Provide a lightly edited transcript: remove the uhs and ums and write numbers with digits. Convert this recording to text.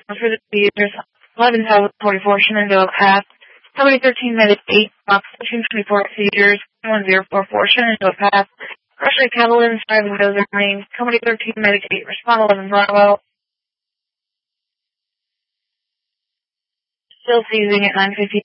for the users. 11 Tower 44, Shenandoah Path. Company 13 Medic 8, Box 224 Cedars, 1044, Shenandoah Path. Russia Catalan, 5 Windows Army. Company 13 Medic 8, Respond 11 Bravo. Still seizing at 9:50